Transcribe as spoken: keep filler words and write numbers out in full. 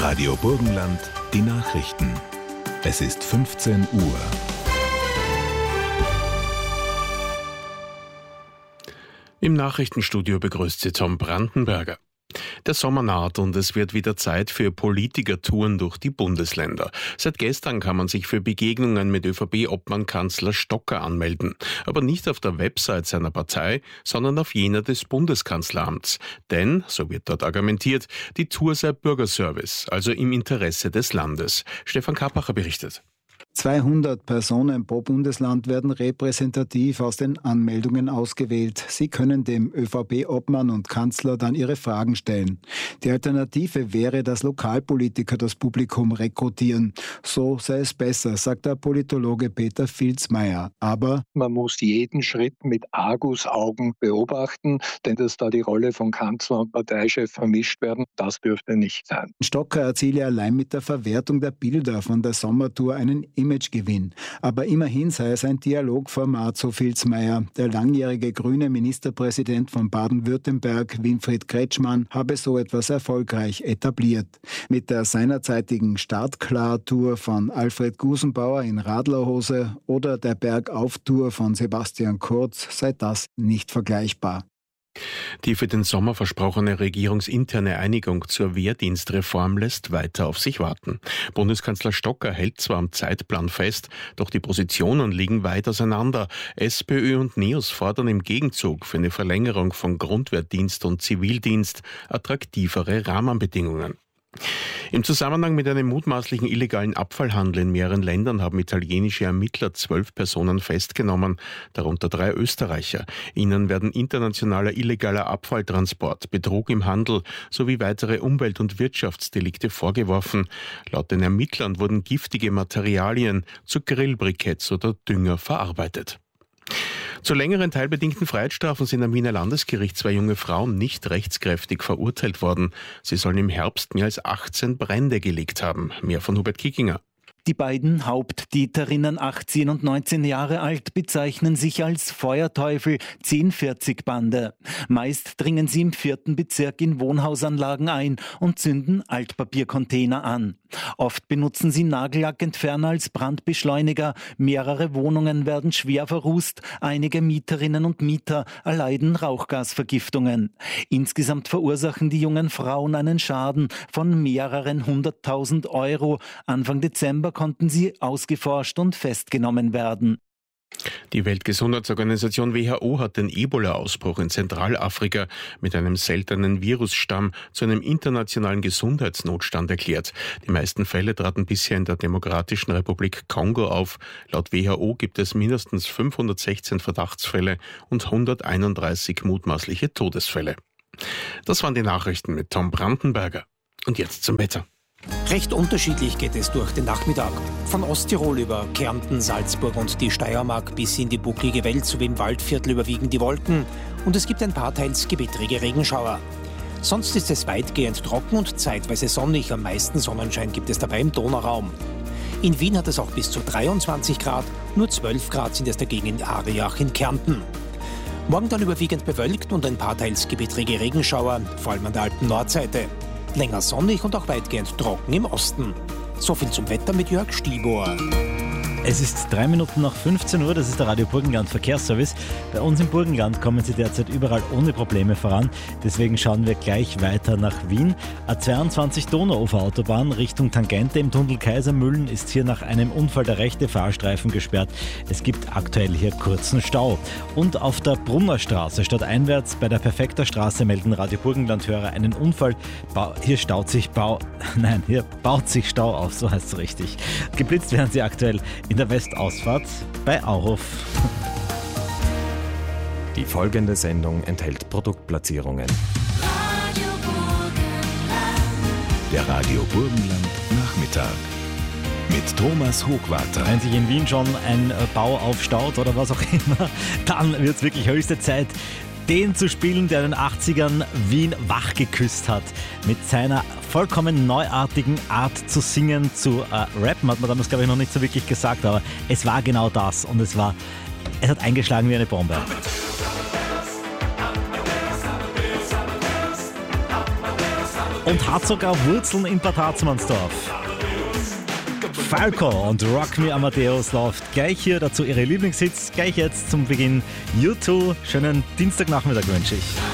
Radio Burgenland, die Nachrichten. Es ist fünfzehn Uhr. Im Nachrichtenstudio begrüßt Sie Tom Brandenberger. Der Sommer naht und es wird wieder Zeit für Politikertouren durch die Bundesländer. Seit gestern kann man sich für Begegnungen mit ÖVP-Obmann Kanzler Stocker anmelden. Aber nicht auf der Website seiner Partei, sondern auf jener des Bundeskanzleramts. Denn, so wird dort argumentiert, die Tour sei Bürgerservice, also im Interesse des Landes. Stefan Kappacher berichtet. zweihundert Personen pro Bundesland werden repräsentativ aus den Anmeldungen ausgewählt. Sie können dem ÖVP-Obmann und Kanzler dann ihre Fragen stellen. Die Alternative wäre, dass Lokalpolitiker das Publikum rekrutieren. So sei es besser, sagt der Politologe Peter Filzmeier. Aber man muss jeden Schritt mit Argusaugen beobachten, denn dass da die Rolle von Kanzler und Parteichef vermischt werden, das dürfte nicht sein. Stocker erziele allein mit der Verwertung der Bilder von der Sommertour einen Imagegewinn. Aber immerhin sei es ein Dialogformat, so Filzmeier. Der langjährige grüne Ministerpräsident von Baden-Württemberg, Winfried Kretschmann, habe so etwas erfolgreich etabliert. Mit der seinerzeitigen Startklar-Tour von Alfred Gusenbauer in Radlerhose oder der Bergauf-Tour von Sebastian Kurz sei das nicht vergleichbar. Die für den Sommer versprochene regierungsinterne Einigung zur Wehrdienstreform lässt weiter auf sich warten. Bundeskanzler Stocker hält zwar am Zeitplan fest, doch die Positionen liegen weit auseinander. SPÖ und NEOS fordern im Gegenzug für eine Verlängerung von Grundwehrdienst und Zivildienst attraktivere Rahmenbedingungen. Im Zusammenhang mit einem mutmaßlichen illegalen Abfallhandel in mehreren Ländern haben italienische Ermittler zwölf Personen festgenommen, darunter drei Österreicher. Ihnen werden internationaler illegaler Abfalltransport, Betrug im Handel sowie weitere Umwelt- und Wirtschaftsdelikte vorgeworfen. Laut den Ermittlern wurden giftige Materialien zu Grillbriketts oder Dünger verarbeitet. Zu längeren teilbedingten Freiheitsstrafen sind am Wiener Landesgericht zwei junge Frauen nicht rechtskräftig verurteilt worden. Sie sollen im Herbst mehr als achtzehn Brände gelegt haben. Mehr von Hubert Kickinger. Die beiden Haupttäterinnen, achtzehn und neunzehn Jahre alt, bezeichnen sich als Feuerteufel zehn vierzig Bande. Meist dringen sie im vierten Bezirk in Wohnhausanlagen ein und zünden Altpapiercontainer an. Oft benutzen sie Nagellackentferner als Brandbeschleuniger. Mehrere Wohnungen werden schwer verrußt. Einige Mieterinnen und Mieter erleiden Rauchgasvergiftungen. Insgesamt verursachen die jungen Frauen einen Schaden von mehreren hunderttausend Euro. Anfang Dezember konnten sie ausgeforscht und festgenommen werden. Die Weltgesundheitsorganisation W H O hat den Ebola-Ausbruch in Zentralafrika mit einem seltenen Virusstamm zu einem internationalen Gesundheitsnotstand erklärt. Die meisten Fälle traten bisher in der Demokratischen Republik Kongo auf. Laut W H O gibt es mindestens fünfhundertsechzehn Verdachtsfälle und hunderteinunddreißig mutmaßliche Todesfälle. Das waren die Nachrichten mit Tom Brandenberger. Und jetzt zum Wetter. Recht unterschiedlich geht es durch den Nachmittag. Von Osttirol über Kärnten, Salzburg und die Steiermark bis in die bucklige Welt sowie im Waldviertel überwiegen die Wolken und es gibt ein paar teils gewittrige Regenschauer. Sonst ist es weitgehend trocken und zeitweise sonnig. Am meisten Sonnenschein gibt es dabei im Donauraum. In Wien hat es auch bis zu dreiundzwanzig Grad, nur zwölf Grad sind es dagegen in Ariach in Kärnten. Morgen dann überwiegend bewölkt und ein paar teils gewittrige Regenschauer, vor allem an der alten Nordseite. Länger sonnig und auch weitgehend trocken im Osten. So viel zum Wetter mit Jörg Stielbohr. Es ist drei Minuten nach fünfzehn Uhr, das ist der Radio Burgenland Verkehrsservice. Bei uns im Burgenland kommen Sie derzeit überall ohne Probleme voran. Deswegen schauen wir gleich weiter nach Wien. A zweiundzwanzig Donauufer-Autobahn Richtung Tangente im Tunnel Kaisermühlen ist hier nach einem Unfall der rechte Fahrstreifen gesperrt. Es gibt aktuell hier kurzen Stau. Und auf der Brunnerstraße stadteinwärts bei der Perfekter Straße melden Radio Burgenland-Hörer einen Unfall. Ba- hier staut sich Bau... Nein, hier baut sich Stau auf, so heißt es richtig. Geblitzt werden Sie aktuell in der Westausfahrt bei Auhof. Die folgende Sendung enthält Produktplatzierungen. Radio Der Radio Burgenland Nachmittag mit Thomas Hochwarter. Wenn sich in Wien schon ein Bau aufstaut oder was auch immer, dann wird es wirklich höchste Zeit, den zu spielen, der in den achtzigern Wien wachgeküsst hat. Mit seiner vollkommen neuartigen Art zu singen, zu äh, rappen, hat man damals, glaube ich, noch nicht so wirklich gesagt, aber es war genau das und es war, es hat eingeschlagen wie eine Bombe. und hat sogar Wurzeln in Bad Harzmannsdorf. Falco und Rock Me Amadeus läuft gleich hier, dazu ihre Lieblingshits, gleich jetzt zum Beginn. U zwei, schönen Dienstagnachmittag wünsche ich.